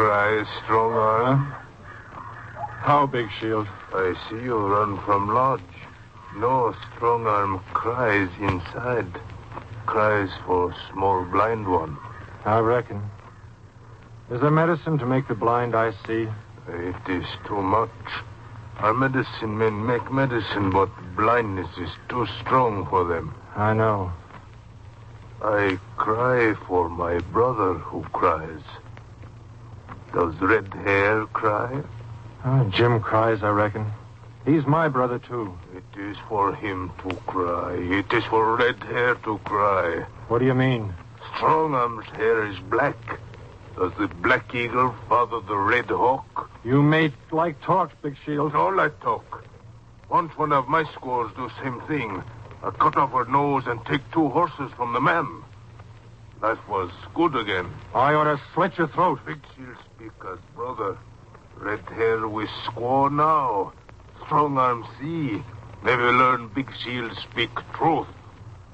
cry, Strong Arm? How, Big Shield? I see you run from lodge. No, Strong Arm cries inside. Cries for small blind one. I reckon. Is there medicine to make the blind eye see? It is too much. Our medicine men make medicine, but blindness is too strong for them. I know. I cry for my brother who cries. Does Red Hair cry? Jim cries, I reckon. He's my brother, too. It is for him to cry. It is for Red Hair to cry. What do you mean? Strong Arm's hair is black. Does the Black Eagle father the Red Hawk? You may like talk, Big Shield. No, like talk. Once one of my squaws do same thing. I cut off her nose and take 2 horses from the man. Life was good again. I ought to slit your throat. Big Shield speak as brother. Red Hair we squaw now. Strong Arm see. Maybe learn Big Shield speak truth.